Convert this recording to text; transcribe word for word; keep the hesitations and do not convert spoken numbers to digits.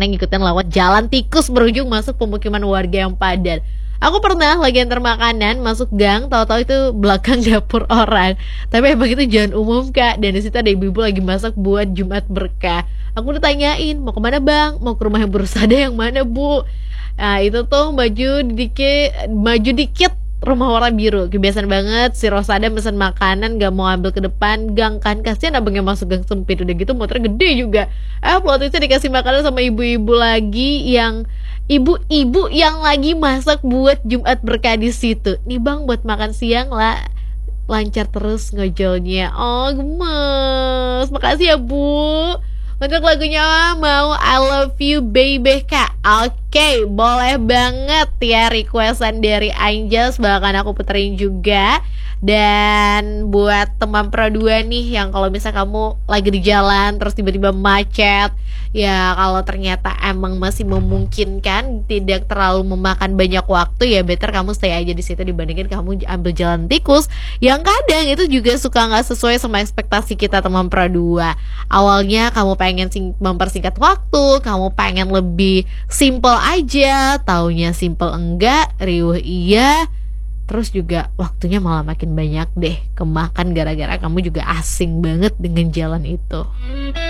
karena ngikutin lewat jalan tikus berujung masuk pemukiman warga yang padat. Aku pernah lagi antar makanan masuk gang, tahu-tahu itu belakang dapur orang. Tapi emang itu jalan umum kak, dan di situ ada ibu-ibu lagi masak buat Jumat berkah. Aku ditanyain mau kemana bang, mau ke rumah yang Rusada yang mana bu? Nah itu tuh maju dikit, maju dikit rumah warna biru. Kebiasaan banget si Rosada mesen makanan gak mau ambil ke depan gang kan, kasihan abangnya masuk gang sempit, udah gitu motor gede juga. Eh plot twistnya dikasih makanan sama ibu-ibu lagi yang ibu-ibu yang lagi masak buat Jumat berkah di situ. Nih bang buat makan siang lah, lancar terus ngojolnya. Oh gemes, makasih ya bu. Untuk lagunya mau I Love You Baby kak. Oke, okay, boleh banget ya requestan dari Angels, bahkan aku puterin juga. Dan buat teman Pro dua nih yang kalau misalnya kamu lagi di jalan terus tiba-tiba macet, ya kalau ternyata emang masih memungkinkan, tidak terlalu memakan banyak waktu, ya better kamu stay aja di situ dibandingin kamu ambil jalan tikus yang kadang itu juga suka nggak sesuai sama ekspektasi kita teman Pro dua. Awalnya kamu pengen sing- mempersingkat waktu, kamu pengen lebih simple aja, taunya simple enggak, riuh iya. Terus juga waktunya malah makin banyak deh kemakan gara-gara kamu juga asing banget dengan jalan itu.